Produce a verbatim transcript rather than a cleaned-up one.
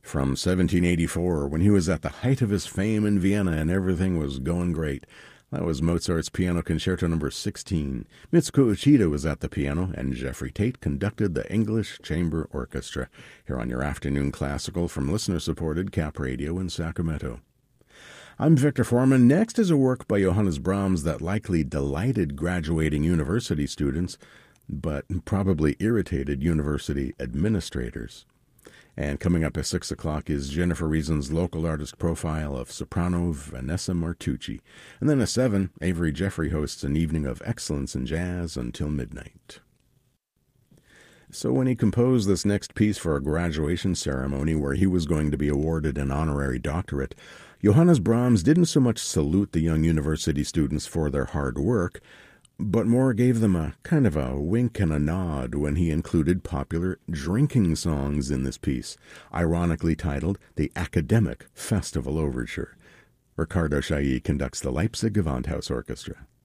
from seventeen eighty-four, when he was at the height of his fame in Vienna and everything was going great. That was Mozart's Piano Concerto number sixteen. Mitsuko Uchida was at the piano, and Jeffrey Tate conducted the English Chamber Orchestra, here on your afternoon classical from listener-supported Cap Radio in Sacramento. I'm Victor Foreman. Next is a work by Johannes Brahms that likely delighted graduating university students, but probably irritated university administrators. And coming up at six o'clock is Jennifer Reason's local artist profile of soprano Vanessa Martucci. And then at seven, Avery Jeffrey hosts an evening of excellence in jazz until midnight. So when he composed this next piece for a graduation ceremony where he was going to be awarded an honorary doctorate, Johannes Brahms didn't so much salute the young university students for their hard work, but more gave them a kind of a wink and a nod when he included popular drinking songs in this piece, ironically titled The Academic Festival Overture. Ricardo Chailly conducts the Leipzig Gewandhaus Orchestra.